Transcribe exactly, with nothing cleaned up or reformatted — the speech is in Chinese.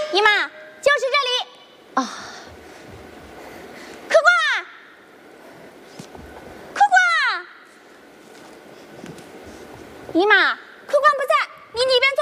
姨妈，就是这里。啊，客官，客官，姨妈，客官不在，你里边